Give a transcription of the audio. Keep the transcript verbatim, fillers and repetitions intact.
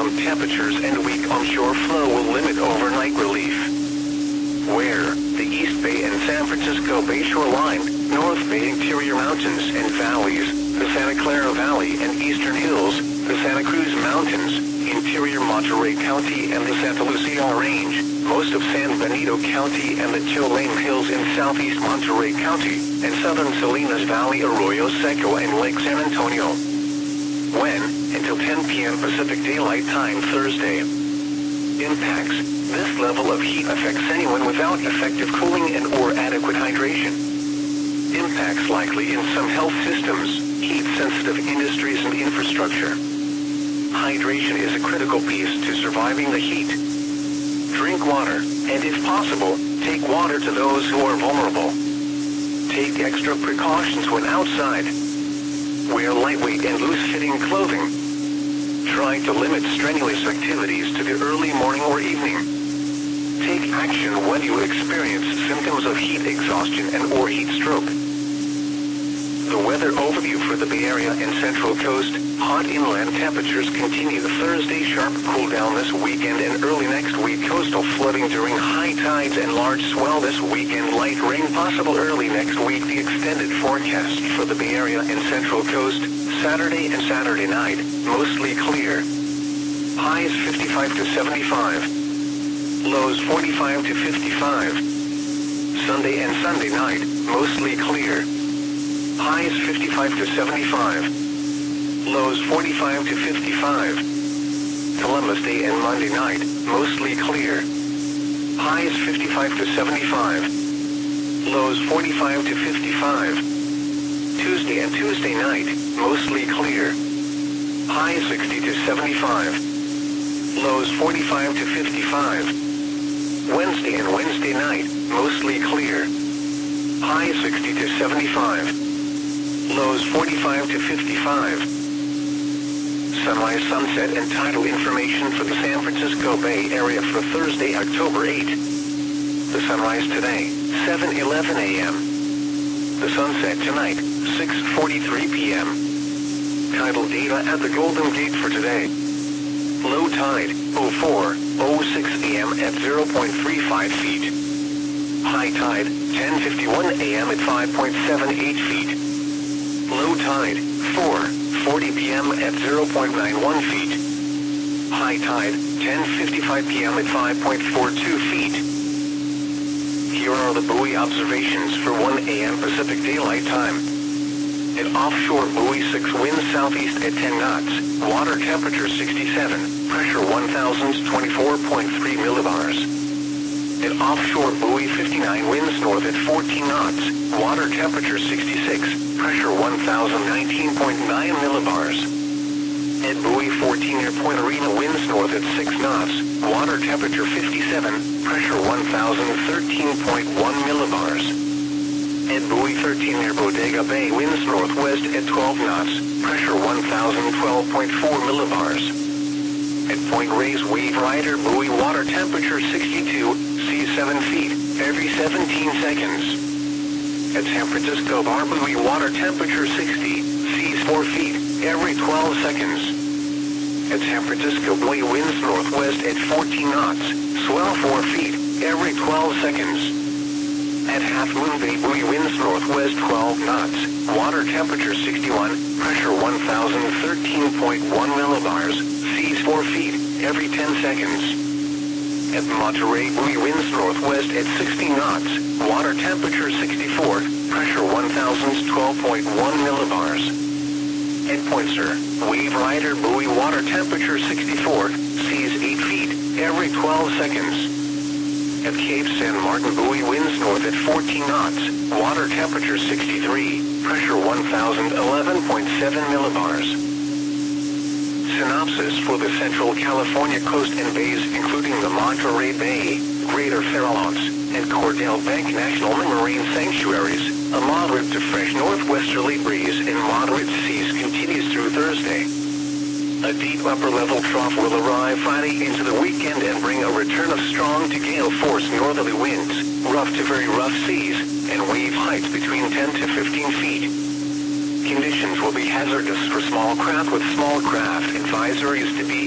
ground temperatures and weak onshore flow will limit overnight relief. Where the East Bay and San Francisco Bay shoreline, North Bay interior mountains and valleys, the Santa Clara Valley and eastern hills, the Santa Cruz Mountains, interior Monterey County and the Santa Lucia Range, most of San Benito County and the Tulane Hills in southeast Monterey County, and southern Salinas Valley, Arroyo Seco and Lake San Antonio. When, until ten p m Pacific Daylight Time Thursday. Impacts. This level of heat affects anyone without effective cooling and or adequate hydration. Impacts likely in some health systems, heat-sensitive industries and infrastructure. Hydration is a critical piece to surviving the heat. Drink water, and if possible, take water to those who are vulnerable. Take extra precautions when outside. Wear lightweight and loose-fitting clothing. Try to limit strenuous activities to the early morning or evening. Take action when you experience symptoms of heat exhaustion and or heat stroke. The weather overview for the Bay Area and Central Coast. Hot inland temperatures continue Thursday, sharp cool down this weekend and early next week. Coastal flooding during high tides and large swell this weekend. Light rain possible early next week. The extended forecast for the Bay Area and Central Coast. Saturday and Saturday night, mostly clear. Highs fifty-five to seventy-five. Lows forty-five to fifty-five. Sunday and Sunday night, mostly clear. Highs fifty-five to seventy-five. Lows forty-five to fifty-five. Columbus Day and Monday night, mostly clear. Highs fifty-five to seventy-five. Lows forty-five to fifty-five. Tuesday and Tuesday night, mostly clear. Highs sixty to seventy-five. Lows forty-five to fifty-five. Wednesday and Wednesday night, mostly clear. Highs sixty to seventy-five. Lows forty-five to fifty-five. Sunrise, sunset, and tidal information for the San Francisco Bay Area for Thursday, October eighth. The sunrise today, seven eleven a m The sunset tonight, six forty-three p m Tidal data at the Golden Gate for today. Low tide, oh four oh six a m at zero point three five feet. High tide, ten fifty-one a m at five point seven eight feet. Low tide, four forty p m at zero point nine one feet. High tide, ten fifty-five p m at five point four two feet. Here are the buoy observations for one a m Pacific Daylight Time. At offshore buoy six, winds southeast at ten knots, water temperature sixty-seven, pressure one thousand twenty-four point three millibars. At offshore buoy fifty-nine, winds north at fourteen knots, water temperature sixty-six, pressure one thousand nineteen point nine millibars. At buoy fourteen near Point Arena, winds north at six knots, water temperature fifty-seven, pressure one thousand thirteen point one millibars. At buoy thirteen near Bodega Bay, winds northwest at twelve knots, pressure one thousand twelve point four millibars. At Point Reyes Wave Rider buoy, water temperature sixty-two, seas seven feet, every seventeen seconds. At San Francisco Bar buoy, water temperature sixty, seas four feet, every twelve seconds. At San Francisco buoy, winds northwest at fourteen knots, swell four feet, every twelve seconds. At Half Moon Bay buoy, winds northwest twelve knots, water temperature sixty-one, pressure one thousand thirteen point one millibars, seas four feet, every ten seconds. At Monterey buoy, winds northwest at sixty knots, water temperature sixty-four, pressure one thousand twelve point one millibars. At Point Sur, Wave Rider buoy, water temperature sixty-four, seas eight feet, every twelve seconds. At Cape San Martin buoy, winds north at fourteen knots, water temperature sixty-three, pressure one thousand eleven point seven millibars. Synopsis for the Central California coast and bays, including the Monterey Bay, Greater Farallones, and Cordell Bank National Marine Sanctuaries. A moderate to fresh northwesterly breeze and moderate seas continues through Thursday. A deep upper-level trough will arrive Friday into the weekend and bring a return of strong to gale force northerly winds, rough to very rough seas, and wave heights between ten to fifteen feet. Conditions will be hazardous for small craft with small craft advisories to be